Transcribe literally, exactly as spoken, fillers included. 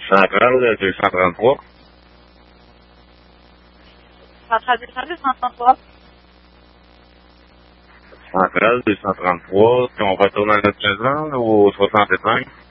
Centrale deux cent trente-trois. Centrale deux cent trente-trois. Centrale deux cent trente-trois. Si on retourne à notre maison, au soixante-cinq.